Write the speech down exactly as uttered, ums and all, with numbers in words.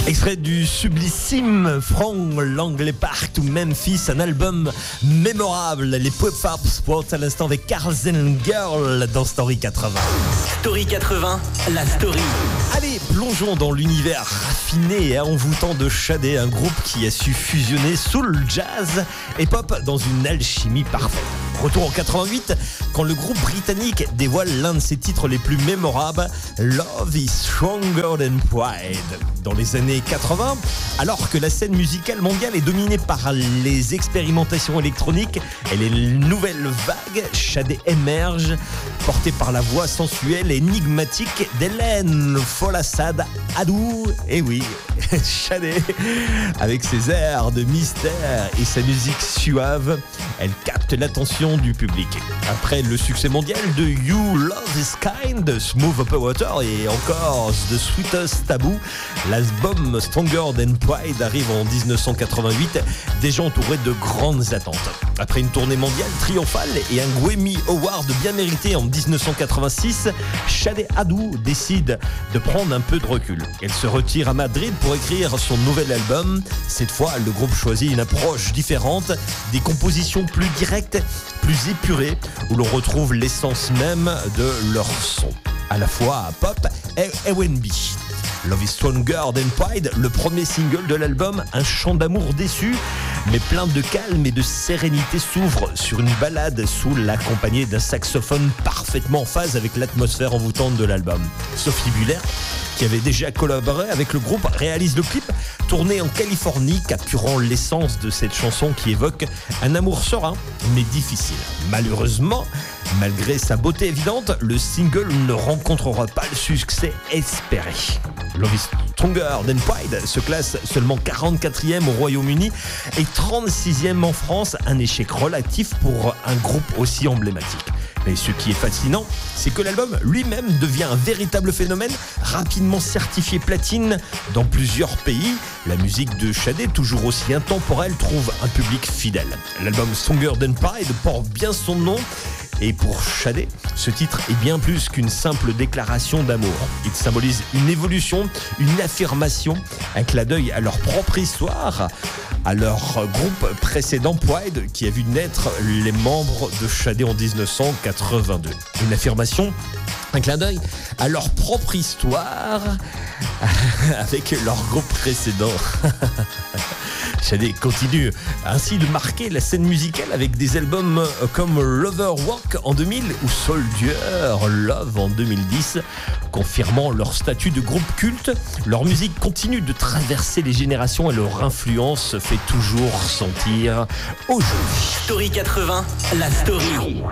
Extrait du sublissime From Langley Park to Memphis, un album mémorable. Les Pop-Up Sports à l'instant avec Cars and Girl dans Story quatre-vingts. Story quatre-vingts, la story. Allez, plongeons dans l'univers raffiné et envoûtant de Shadé, un groupe qui a su fusionner soul, jazz et pop dans une alchimie parfaite. Retour en quatre-vingt-huit, quand le groupe britannique dévoile l'un de ses titres les plus mémorables, Love is Stronger Than Pride. Dans les années quatre-vingts, alors que la scène musicale mondiale est dominée par les expérimentations électroniques et les nouvelles vagues, Shadé émerge, porté par la voix sensuelle et énigmatique d'Hélène Folasade Adou. Et oui, Shadé, avec ses airs de mystère et sa musique suave, elle capte l'attention du public. Après le succès mondial de You Love This Kind, Smooth Upper Water et encore The Sweetest Taboo, l'album Stronger Than Pride arrive en dix-neuf cent quatre-vingt-huit, déjà entouré de grandes attentes. Après une tournée mondiale triomphale et un Grammy Award bien mérité en dix-neuf cent quatre-vingt-six, Shadé Adou décide de prendre un peu de recul. Elle se retire à Madrid pour écrire son nouvel album. Cette fois, le groupe choisit une approche différente, des compositions plus directes, plus épurées, où l'on retrouve l'essence même de leur son, à la fois pop et R and B. Love is Stronger Than Pride, le premier single de l'album, un chant d'amour déçu, mais plein de calme et de sérénité, s'ouvre sur une ballade soul accompagnée d'un saxophone parfaitement en phase avec l'atmosphère envoûtante de l'album. Sophie Buller, qui avait déjà collaboré avec le groupe, réalise le clip tourné en Californie, capturant l'essence de cette chanson qui évoque un amour serein mais difficile. Malheureusement, malgré sa beauté évidente, le single ne rencontrera pas le succès espéré. Love is Stronger Than Pride se classe seulement quarante-quatrième au Royaume-Uni et trente-sixième en France, un échec relatif pour un groupe aussi emblématique. Mais ce qui est fascinant, c'est que l'album lui-même devient un véritable phénomène, rapidement certifié platine dans plusieurs pays. La musique de Shadé, toujours aussi intemporelle, trouve un public fidèle. L'album Stronger Than Pride porte bien son nom. Et pour Shadé, ce titre est bien plus qu'une simple déclaration d'amour. Il symbolise une évolution, une affirmation, un clin d'œil à leur propre histoire, à leur groupe précédent Pride, qui a vu naître les membres de Shadé en dix-neuf cent quatre-vingt-deux. Une affirmation, un clin d'œil à leur propre histoire avec leur groupe précédent. Shadé continue ainsi de marquer la scène musicale avec des albums comme Lover Walk en deux mille ou Soldier Love en deux mille dix, confirmant leur statut de groupe culte. Leur musique continue de traverser les générations et leur influence se fait toujours sentir aujourd'hui. Story quatre-vingts, la story.